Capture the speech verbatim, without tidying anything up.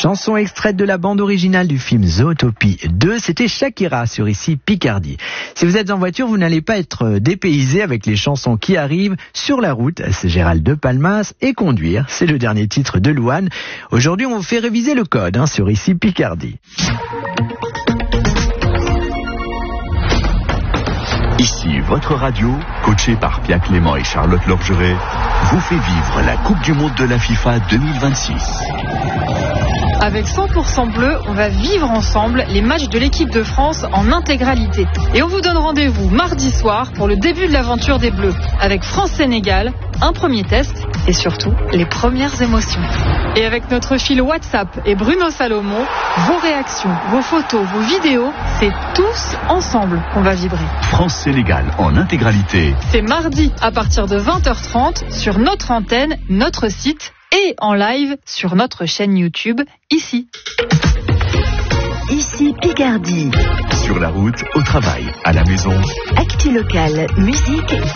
Chanson extraite de la bande originale du film Zootopie deux, c'était Shakira sur Ici Picardie. Si vous êtes en voiture, vous n'allez pas être dépaysé avec les chansons qui arrivent. Sur la route, c'est Gérald de Palmas, et Conduire, c'est le dernier titre de Louane. Aujourd'hui, on vous fait réviser le code hein, sur Ici Picardie. Ici, votre radio, coachée par Pierre Clément et Charlotte Lorgeret, vous fait vivre la Coupe du Monde de la FIFA deux mille vingt-six. Avec cent pour cent bleu, on va vivre ensemble les matchs de l'équipe de France en intégralité. Et on vous donne rendez-vous mardi soir pour le début de l'aventure des Bleus, avec France-Sénégal, un premier test et surtout les premières émotions. Et avec notre fil WhatsApp et Bruno Salomon, vos réactions, vos photos, vos vidéos, c'est tous ensemble qu'on va vibrer. France-Sénégal en intégralité. C'est mardi à partir de vingt heures trente sur notre antenne, notre site et en live sur notre chaîne YouTube, ici. Ici Picardie. Sur la route, au travail, à la maison. Actu locale, musique